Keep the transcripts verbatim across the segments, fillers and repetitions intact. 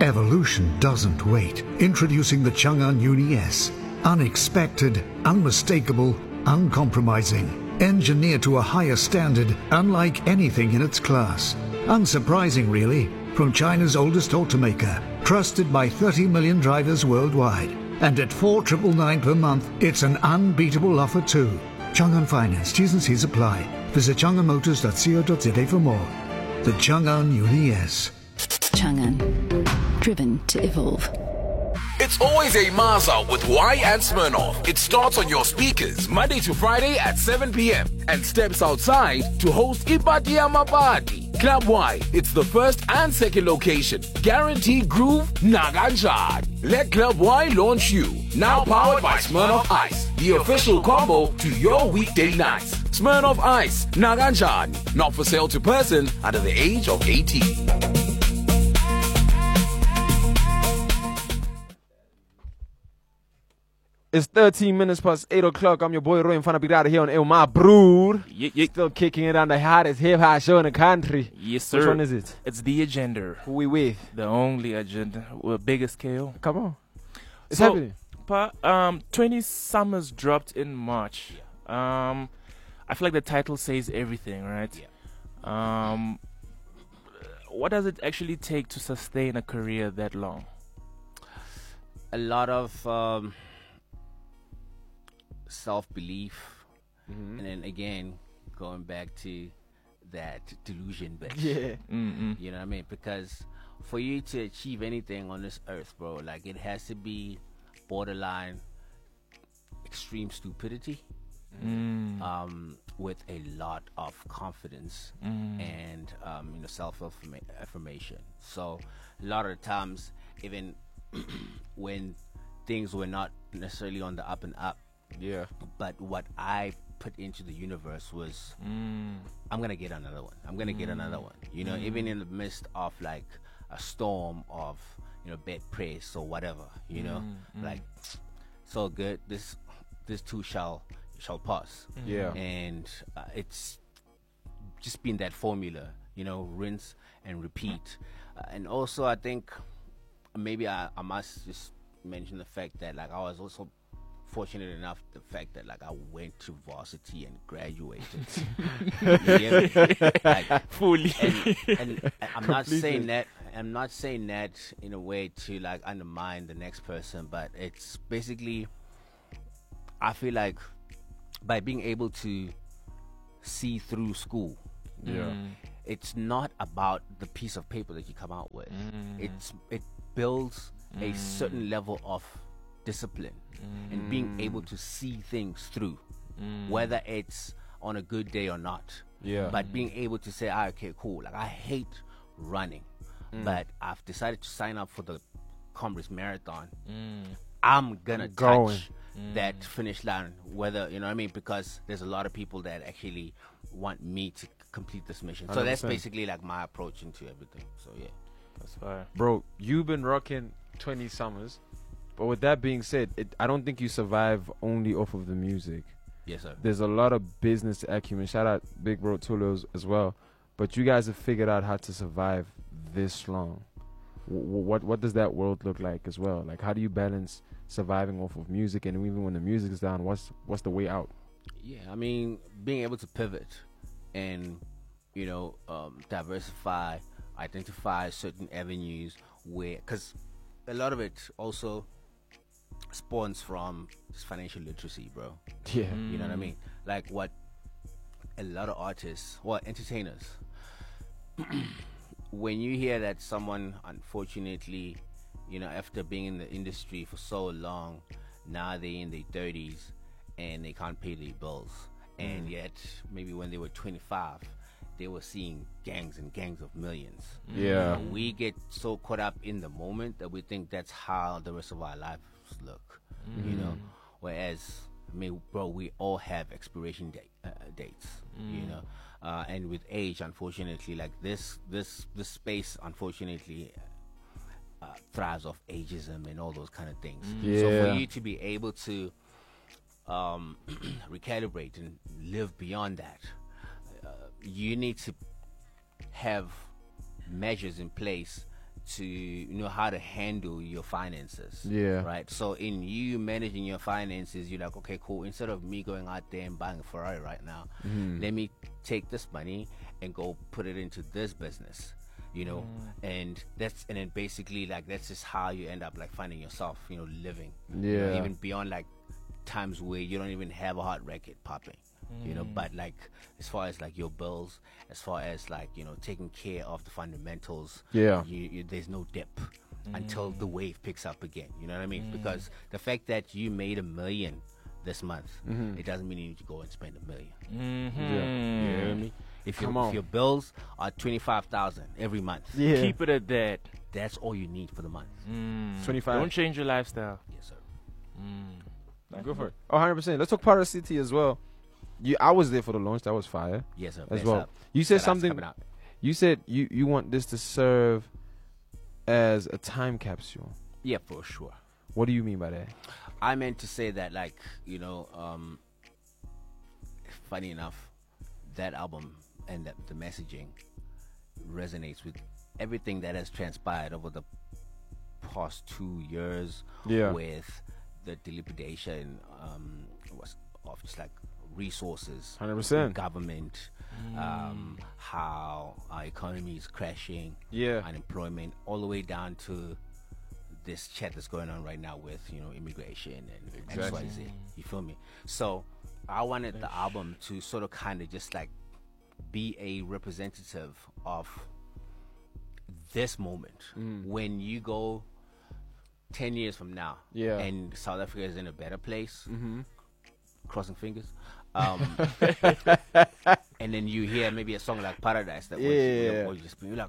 Evolution doesn't wait. Introducing the Chang'an Uni S. Unexpected, unmistakable, uncompromising. Engineered to a higher standard, unlike anything in its class. Unsurprising, really, from China's oldest automaker. Trusted by thirty million drivers worldwide. And at four thousand nine hundred ninety-nine per month, it's an unbeatable offer too. Chang'an Finance, T's and C's apply. Visit chang'an motors dot co dot za for more. The Chang'an Uni S. Chang'an, driven to evolve. It's always a Maza with Y and Smirnoff. It starts on your speakers Monday to Friday at seven p.m. and steps outside to host Ibadia Mabadi. Club Y, it's the first and second location. Guaranteed groove, Naganjad. Let Club Y launch you. Now powered by Smirnoff Ice, the official combo to your weekday nights. Smirnoff Ice, Naganjad. Not for sale to person under the age of eighteen. It's thirteen minutes past eight o'clock. I'm your boy Roy in front of Birada here on El Ma Brood. Yeah, yeah. Still kicking it on the hottest hip hop show in the country. Yes, sir. Which one is it? It's The Agenda. Who we with? The only agenda with biggest scale. Come on. It's so, happening. Pa, um, twenty Summers dropped in March. Um, I feel like the title says everything, right? Yeah. Um, what does it actually take to sustain a career that long? A lot of um, self-belief, mm-hmm. and then again going back to that delusion bit. Yeah. Mm-hmm. You know what I mean? Because for you to achieve anything on this earth, bro, like it has to be borderline extreme stupidity, mm. um, with a lot of confidence mm. and um, you know, self-affirmation. So a lot of the times, even when things were not necessarily on the up and up, yeah, but what I put into the universe was, mm. I'm gonna get another one. I'm gonna mm. get another one. You know, mm. even in the midst of like a storm of, you know, bad press or whatever. You mm. know, mm. like so good. This this too shall shall pass. Mm. Yeah, and uh, it's just been that formula. You know, rinse and repeat. Uh, and also, I think maybe I, I must just mention the fact that like I was also fortunate enough the fact that like I went to varsity and graduated. like, fully. And, and I'm not saying that I'm not saying that in a way to like undermine the next person, but it's basically I feel like by being able to see through school, yeah, mm. it's not about the piece of paper that you come out with. Mm. It's it builds mm. a certain level of discipline mm. and being able to see things through, mm. whether it's on a good day or not. yeah, But being able to say, ah, okay, cool. Like I hate running, Mm. but I've decided to sign up for the Comrades Marathon. Mm. I'm gonna I'm touch going. that finish line, whether you know what I mean, because there's a lot of people that actually want me to complete this mission. So one hundred that's percent. basically like my approach into everything. So yeah. That's fire. bro. You've been rocking twenty summers, but with that being said, it, I don't think you survive only off of the music. Yes, sir. There's a lot of business acumen. Shout out Big Bro Tulos as well. But you guys have figured out how to survive this long. W- what what does that world look like as well? Like, how do you balance surviving off of music, and even when the music's down, what's what's the way out? Yeah, I mean, being able to pivot and, you know, um, diversify, identify certain avenues where, because a lot of it also spawns from just financial literacy, bro. Yeah, You know what I mean? Like what a lot of artists, well, entertainers, when you hear that someone, unfortunately, you know, after being in the industry for so long, now they're in their thirties and they can't pay their bills. And yet, maybe when they were twenty-five, they were seeing gangs and gangs of millions. yeah, You know, we get so caught up in the moment that we think that's how the rest of our lives look, you know. Whereas, I mean, bro, we all have expiration date, uh, dates, you know. Uh, and with age, unfortunately, like this, this, this space, unfortunately, uh, thrives off ageism and all those kind of things. So Yeah. for you to be able to um, recalibrate and live beyond that, uh, you need to have measures in place to know how to handle your finances. Yeah. Right. So in you managing your finances, you're like, okay, cool. Instead of me going out there and buying a Ferrari right now, Mm-hmm. let me take this money and go put it into this business. You know, and that's and then basically like that's just how you end up like finding yourself, you know, living. You know, Yeah. even beyond like times where you don't even have a hot record popping. You know, but like as far as like your bills, as far as like, you know, taking care of the fundamentals, Yeah. you, you, there's no dip until the wave picks up again. You know what I mean? Because the fact that you made a million this month, it doesn't mean you need to go and spend a million. Mm-hmm. Yeah. You know what I mean? If, Come your, on. if your bills are twenty-five thousand every month, Yeah. Keep it at that. that's all you need for the month. Mm. twenty-five. Don't change your lifestyle. Yes, sir. Mm. Go for it. Oh, one hundred percent. Let's talk Para City as well. You, I was there for the launch. That was fire Yes, sir. as Bless well. up. You said Shout outs something. coming out. You said you, you want this to serve as a time capsule. Yeah, for sure. What do you mean by that? I meant to say that, like, you know, um, funny enough, that album and that the messaging resonates with everything that has transpired over the past two years Yeah. with the dilapidation um, was of just like resources, one hundred percent. government, um, how our economy is crashing, Yeah. unemployment, all the way down to this chat that's going on right now with, you know, immigration and X Y Z. You feel me? So I wanted the album to sort of kind of just like be a representative of this moment. When you go ten years from now, Yeah. and South Africa is in a better place, crossing fingers, um, and then you hear maybe a song like Paradise that was, Yeah. was just you're like,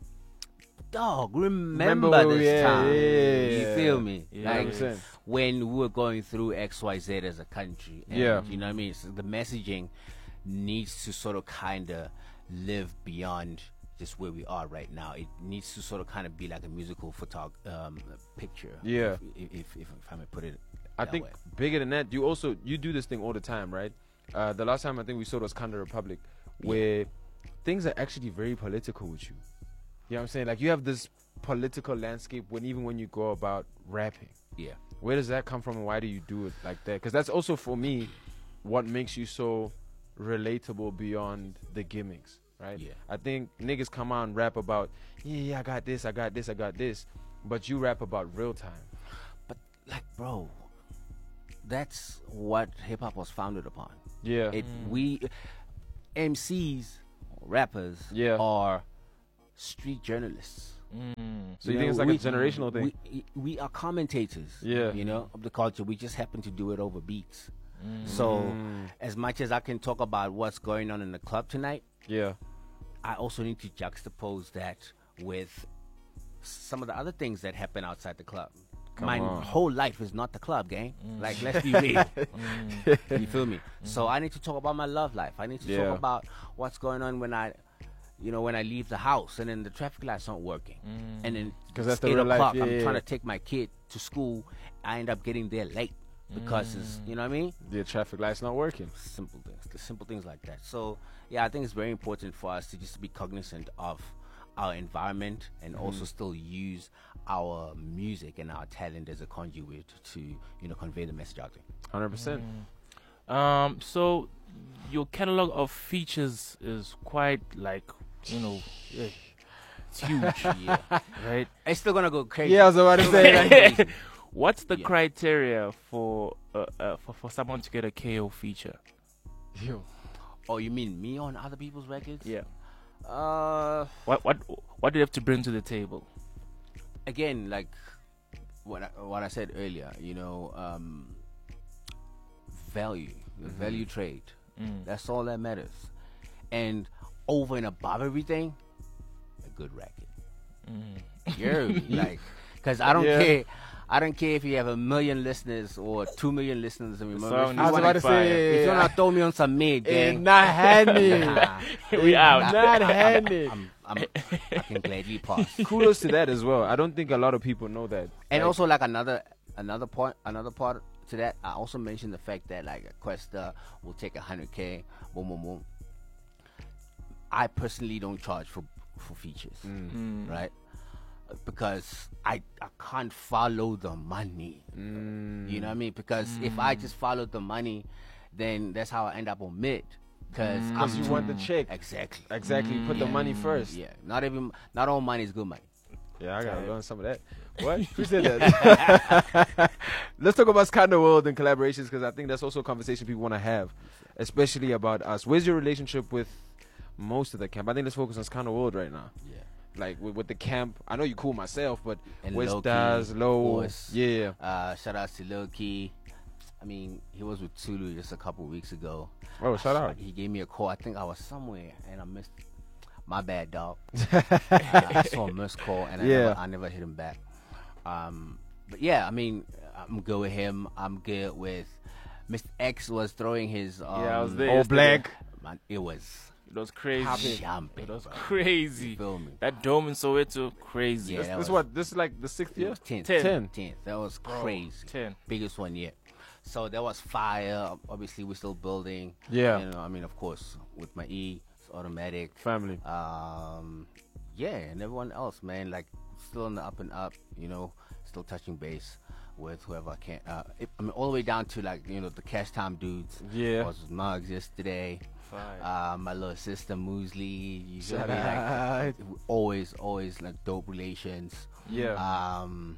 dog, remember, Remember where this we at, time. yeah. You feel me? Yeah. Like, one hundred percent. when we were going through X Y Z as a country. And, Yeah. you know what I mean? So the messaging needs to sort of kind of live beyond just where we are right now. It needs to sort of kind of be like a musical photog- um, picture. Yeah. If, if, if, if I may put it I that think way. bigger than that, you also you do this thing all the time, right? Uh, the last time I think we saw it was Kanda Republic, where things are actually very political with you. You know what I'm saying? Like you have this political landscape when even when you go about rapping. Yeah. Where does that come from, and why do you do it like that? Because that's also for me what makes you so relatable beyond the gimmicks, right? Yeah. I think niggas come out and rap about, yeah, yeah, I got this, I got this, I got this, but you rap about real time. But, like, bro, that's what hip hop was founded upon. Yeah. It we M Cs, rappers, Yeah. are street journalists. Mm. So you think it's like a we- generational thing? We, we are commentators, Yeah. you know, of the culture. We just happen to do it over beats. So Mm. as much as I can talk about what's going on in the club tonight, Yeah. I also need to juxtapose that with some of the other things that happen outside the club. My on. whole life is not the club, gang. Like, let's be real. You feel me? So I need to talk about my love life. I need to Yeah. talk about what's going on when I, you know, when I leave the house and then the traffic lights aren't working, and then 'Cause that's it's the eight real life, o'clock. yeah, I'm yeah, trying yeah. to take my kid to school. I end up getting there late because it's, you know what I mean? The traffic light's not working. Simple things, the simple things like that. So yeah, I think it's very important for us to just be cognizant of our environment and Mm-hmm. also still use our music and our talent as a conduit to, you know, convey the message out there. one hundred percent. Um, so your catalog of features is quite like, you know, eh, it's huge, Yeah, right? it's still gonna go crazy. Yeah, I was about to say, like, What's the Yeah. criteria for, uh, uh, for for someone to get a K O feature? yo, Oh, you mean me on other people's records? Yeah. Uh, What what what do you have to bring to the table? again, like what I, what I said earlier, you know, um, value, the value trade. Mm. That's all that matters. And over and above everything, a good racket. Mm. You hear me? Like, because I don't Yeah. care. I don't care if you have a million listeners or two million listeners. And remember, song if I you was wanna- about to fire. say, if you wanna throw me on some mid, eh, gang, not handy. nah, We out. Not handy. I'm, I'm, I can gladly pass. Kudos to that as well. I don't think a lot of people know that. And Like, also, like another another point, another part to that, I also mentioned the fact that like Questa will take a hundred k, boom, boom, boom. I personally don't charge for for features, Mm. right? because I I can't follow the money. Mm. You know what I mean? Because if I just follow the money, then that's how I end up on mid. Because I'm Because you too- want the chick. exactly. Exactly. You put the money first. Yeah, not even not all money is good money. Yeah, I gotta learn some of that. What? Who said that? Let's talk about Scandal World and collaborations, because I think that's also a conversation people want to have, especially about us. Where's your relationship with most of the camp? I think let's focus on Scandal World right now. Yeah. Like with, with the camp, I know you cool myself, but And where's Loki, Daz, of Low? course. Yeah. Uh, shout out to Loki. I mean, he was with Tulu just a couple weeks ago. Oh, shout out. He gave me a call. I think I was somewhere and I missed. My bad, dog. uh, I saw a missed call and I, Yeah. never, I never hit him back. Um, but yeah, I mean, I'm good with him. I'm good with Mister X was throwing his. Um, Yeah, I was there All yesterday. black. Man, it was It was crazy. jumping. It was bro. crazy. You feel me? That dome in Soweto, crazy. Yeah, This, that this was- what? This is like the sixth year? Ten. Ten. Ten. Ten. That was crazy. ten. Biggest one yet. So that was fire. Obviously, we're still building. Yeah. You know, I mean, of course, with my E, it's automatic. Family. Um, yeah, and everyone else, man, like still on the up and up. You know, still touching base with whoever I can. Uh, it, I mean, all the way down to like you know the Cash Time dudes. Yeah. I was with Mugs yesterday. Fire. Uh, my little sister Muesli. You feel Shout me? out. Like always, always like dope relations. Yeah. Um,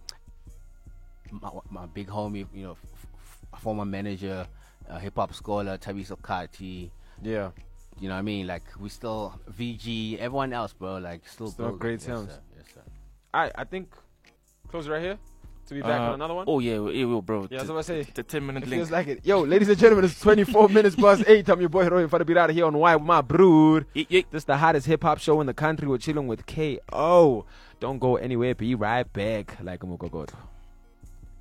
my, my big homie, you know, f- f- former manager, uh, hip hop scholar, Tabiso Kati. Yeah. You know what I mean? Like we still V G, everyone else, bro. Like still, Still building. great Yes, sounds. sir. Yes, sir. I I think close it right here to be back Uh, on another one. Oh yeah, it will, bro. Yeah, T- so I say the ten minute it link. feels like it. Yo, ladies and gentlemen, it's twenty-four minutes past eight. I'm your boy Heroin for the beat out of here on Y with my brood. Yeet, yeet. This is the hottest hip hop show in the country. We're chilling with K O. Don't go anywhere. Be right back. Like a go.